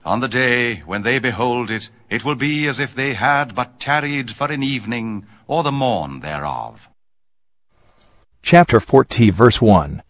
On the day when they behold it, it will be as if they had but tarried for an evening, or the morn thereof. Chapter 40, verse 1.